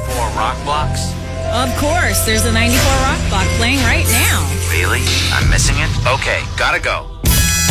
rock blocks? Of course, there's a 94 rock block playing right now. Really? I'm missing it? Okay, gotta go.